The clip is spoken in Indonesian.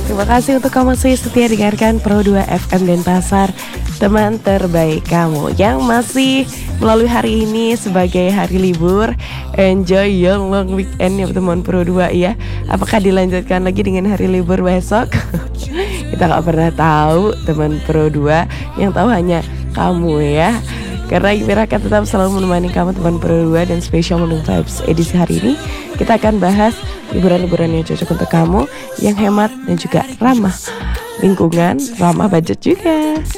Terima kasih untuk kamu masih setia dengarkan Pro 2 FM Denpasar, teman terbaik kamu yang masih melalui hari ini sebagai hari libur. Enjoy your long weekend ya teman Pro 2 ya. Apakah dilanjutkan lagi dengan hari libur besok? Kita gak pernah tahu teman Pro 2, yang tahu hanya kamu ya. Karena Mira akan tetap selalu menemani kamu teman Pro 2, dan Special Morning Vibes edisi hari ini kita akan bahas liburan-liburan yang cocok untuk kamu, yang hemat dan juga ramah lingkungan, ramah budget juga.